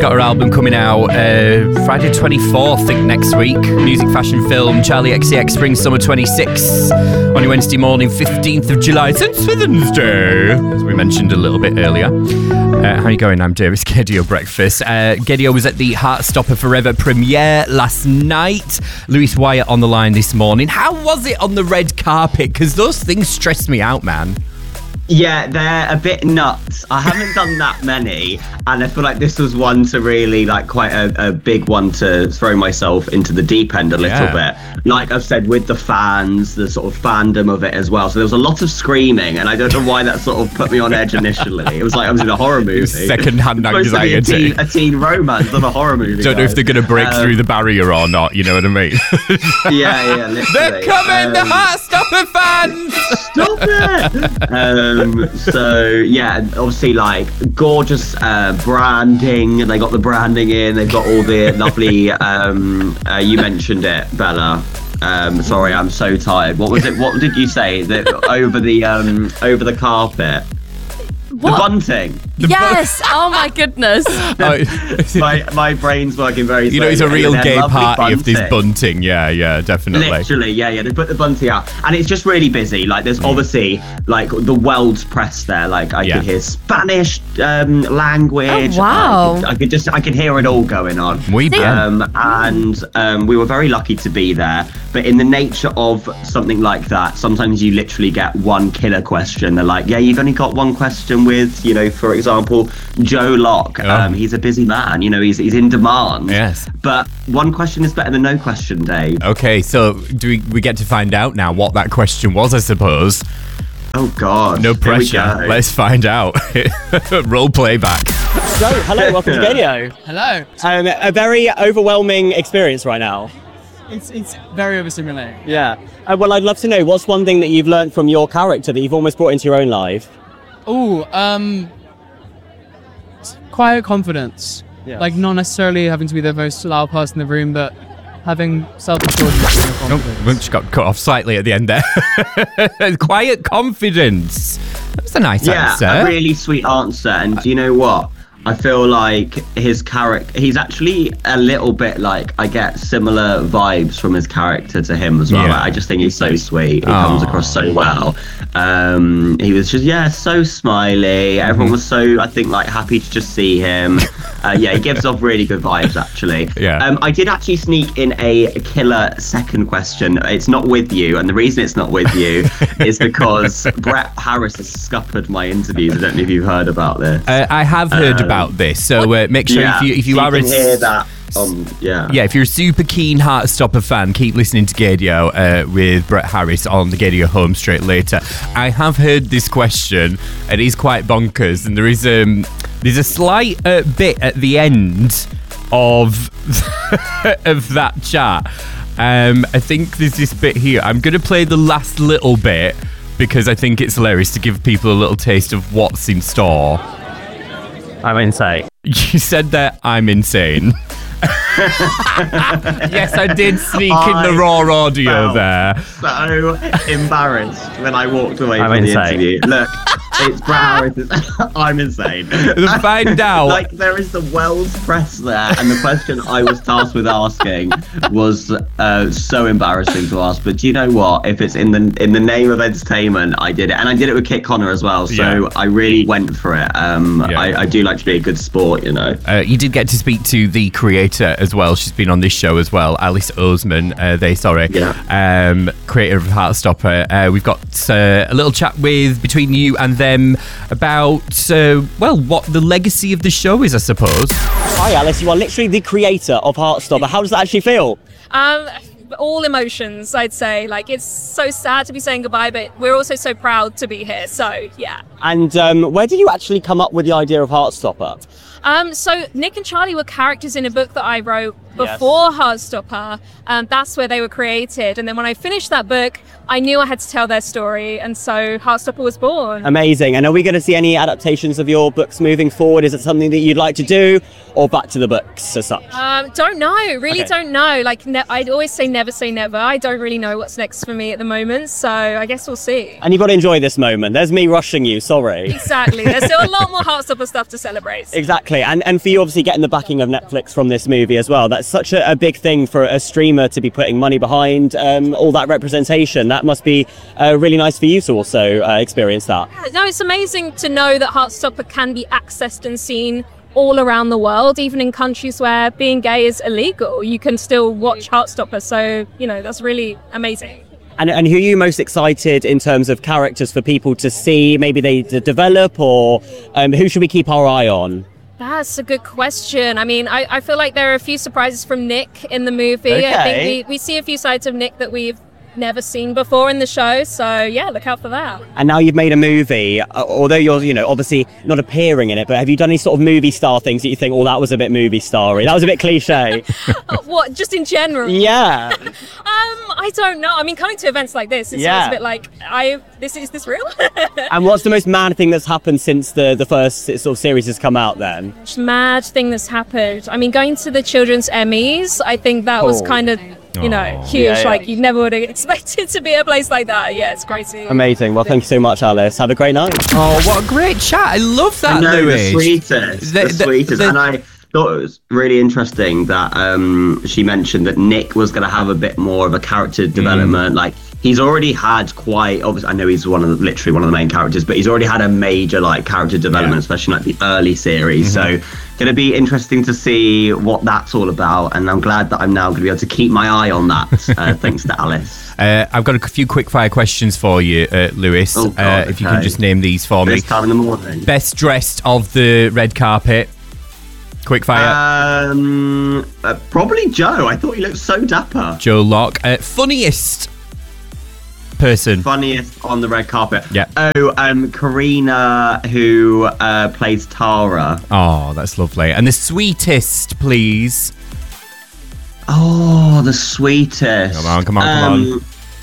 got her album coming out Friday 24th, I think, next week. Music, fashion, film, Charlie XCX, Spring, Summer 26. On your Wednesday morning, 15th of July, St. Swithin's Day, as we mentioned a little bit earlier. How are you going? I'm Davis Gaydio Breakfast. Gaydio was at the Heartstopper Forever premiere last night. Lewis Wyatt on the line this morning. How was it on the red carpet? Because those things stress me out, man. Yeah, they're a bit nuts. I haven't done that many, and I feel like this was one to really, like, quite a big one to throw myself into the deep end a little bit. Like I've said, with the fans, the sort of fandom of it as well. So there was a lot of screaming, and I don't know why that sort of put me on edge initially. It was like I was in a horror movie. Second-hand anxiety. A teen romance, not a horror movie. Don't know if they're going to break through the barrier or not, you know what I mean? Yeah, literally. They're coming, the Heartstopper fans! Stop it! So yeah, obviously, like, gorgeous branding. They got the branding in. They've got all the lovely. You mentioned it, Bella. Sorry, I'm so tired. What was it? What did you say? That over the carpet. What? The bunting. Yes. Oh my goodness. my brain's working very slowly. You know, it's a real gay party of this bunting. Yeah, definitely. Literally, yeah. They put the bunting out, and it's just really busy. Like, there's obviously, like, the world's press there. Like, I could hear Spanish language. Oh, wow. I could hear it all going on. Muy bien. And we were very lucky to be there. But in the nature of something like that, sometimes you literally get one killer question. They're like, yeah, you've only got one question with, you know, for example, Joe Locke. He's a busy man, you know, he's in demand. Yes. But one question is better than no question, Dave. Okay, so do we get to find out now what that question was, I suppose? Oh, God. No pressure. Let's find out. Roll playback. So, hello, welcome to Gaydio. Hello. A very overwhelming experience right now. It's very overstimulating. Yeah. Well, I'd love to know, what's one thing that you've learned from your character that you've almost brought into your own life? Quiet confidence. Yeah. Like, not necessarily having to be the most loud person in the room, but having self-assurance and confidence. Oh, just got cut off slightly at the end there. Quiet confidence. That's a nice answer. Yeah, a really sweet answer. And do you know what? I feel like his character, he's actually a little bit like, I get similar vibes from his character to him as well. Yeah. Like, I just think he's so sweet. He comes across so well. He was just, so smiley. Everyone was so, I think, like, happy to just see him. He gives off really good vibes, actually. Yeah. I did actually sneak in a killer second question. It's not with you. And the reason it's not with you is because Brett Harris has scuppered my interviews. I don't know if you've heard about this. I have heard about this, so make sure if you are can hear that. If you're a super keen Heartstopper fan, keep listening to Gaydio with Brett Harris on the Gaydio home straight later. I have heard this question, and it is quite bonkers, and there's a slight bit at the end of of that chat. I think there's this bit here. I'm going to play the last little bit because I think it's hilarious to give people a little taste of what's in store. I'm insane. You said that I'm insane. Yes, I did sneak in the raw audio there. So embarrassed when I walked away from the interview. Look, it's Brett Harris. I'm insane. Find out. Like, there is the world's press there, and the question I was tasked with asking was so embarrassing to ask. But do you know what? If it's in the name of entertainment, I did it, and I did it with Kit Connor as well. So I really went for it. I do like to be a good sport, you know. You did get to speak to the creator as well. She's been on this show as well, Alice Oseman. Creator of Heartstopper. We've got a little chat between you and them about what the legacy of the show is, I suppose. Hi, Alice. You are literally the creator of Heartstopper. How does that actually feel? All emotions, I'd say. Like, it's so sad to be saying goodbye, but we're also so proud to be here. So yeah. And where did you actually come up with the idea of Heartstopper? So Nick and Charlie were characters in a book that I wrote before Heartstopper, and that's where they were created. And then when I finished that book, I knew I had to tell their story, and so Heartstopper was born. Amazing. And are we going to see any adaptations of your books moving forward? Is it something that you'd like to do, or back to the books as such? Don't know. Really don't know. Like, I'd always say never never say never. I don't really know what's next for me at the moment, so I guess we'll see. And you've got to enjoy this moment. There's me rushing you, sorry. Exactly. There's still a lot more Heartstopper stuff to celebrate. Exactly. And for you, obviously, getting the backing of Netflix from this movie as well. That's such a big thing for a streamer to be putting money behind all that representation. That must be really nice for you to also experience that. No, it's amazing to know that Heartstopper can be accessed and seen all around the world, even in countries where being gay is illegal. You can still watch Heartstopper, so, that's really amazing. And who are you most excited in terms of characters for people to see, maybe they develop, or who should we keep our eye on? That's a good question. I mean, I feel like there are a few surprises from Nick in the movie. Okay. I think we see a few sides of Nick that we've never seen before in the show, so yeah, look out for that. And now you've made a movie, although you're obviously not appearing in it, but have you done any sort of movie star things that you think, that was a bit movie starry, that was a bit cliche? What, just in general? Yeah. I don't know. I mean, coming to events like this, it's a bit like, is this real? And what's the most mad thing that's happened since the first sort of series has come out then? Mad thing that's happened. I mean, going to the Children's Emmys, I think that was kind of, huge. Yeah. Like, you never would have expected to be a place like that. Yeah, it's crazy. Amazing. Well, thank you so much, Alice. Have a great night. Oh, what a great chat. I love that, Louis. The sweetest. And I thought it was really interesting that she mentioned that Nick was going to have a bit more of a character development. Like, he's already had quite, obviously, I know he's literally one of the main characters, but he's already had a major character development, especially the early series. So going to be interesting to see what that's all about, and I'm glad that I'm now going to be able to keep my eye on that thanks to Alice. I've got a few quick fire questions for you, Lewis. If you can just name these for me. This time in the morning. Best dressed of the red carpet. Quick fire. Probably Joe. I thought he looked so dapper. Joe Locke. Funniest person. Funniest on the red carpet. Yeah. Karina, who plays Tara. Oh, that's lovely. And the sweetest, please. Oh, the sweetest. Come on.